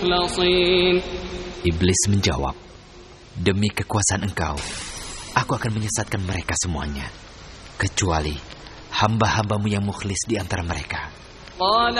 مخلصين. Iblis menjawab, demi kekuasaan Engkau, aku akan menyesatkan mereka semuanya, kecuali hamba-hambamu yang mukhlis di antara mereka. قال